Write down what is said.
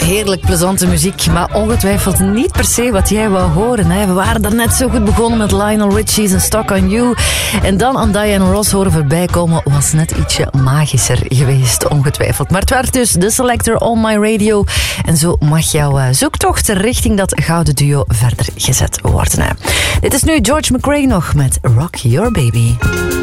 Heerlijk plezante muziek, maar ongetwijfeld niet per se wat jij wou horen. Hè. We waren daarnet zo goed begonnen met Lionel Richie's en Stuck on You. En dan aan Diana Ross horen voorbij komen was net ietsje magischer geweest, ongetwijfeld. Maar het werd dus de Selector on My Radio. En zo mag jouw zoektocht richting dat gouden duo verder gezet worden. Hè. Dit is nu George McRae nog met Rock Your Baby.